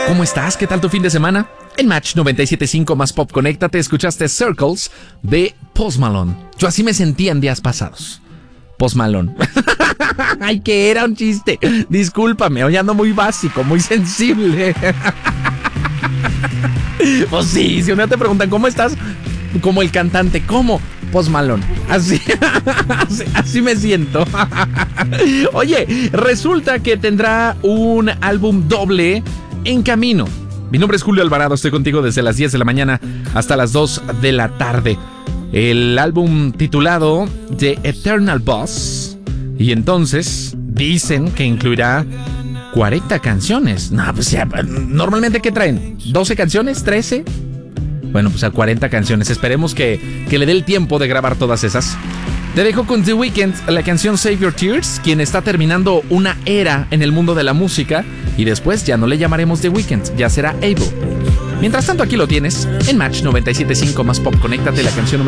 ¿Cómo estás? ¿Qué tal tu fin de semana? En Match 97.5 más Pop Conéctate escuchaste Circles de Post Malone. Yo así me sentía en días pasados. Post Malone. Ay, que era un chiste. Discúlpame, hoy ando muy básico, muy sensible. Pues sí, si uno te preguntan ¿cómo estás? Como el cantante, ¿cómo? Post Malone. Así me siento. Oye, resulta que tendrá un álbum doble en camino. Mi nombre es Julio Alvarado, estoy contigo desde las 10 de la mañana hasta las 2 de la tarde. El álbum titulado The Eternal Boss. Y entonces dicen que incluirá 40 canciones. No, pues ya, normalmente ¿qué traen? ¿12 canciones? ¿13? Bueno, pues a 40 canciones. Esperemos que le dé el tiempo de grabar todas esas. Te dejo con The Weeknd, la canción Save Your Tears, quien está terminando una era en el mundo de la música. Y después ya no le llamaremos The Weeknd, ya será Abel. Mientras tanto, aquí lo tienes, en Match 97.5 más Pop Conéctate, la canción número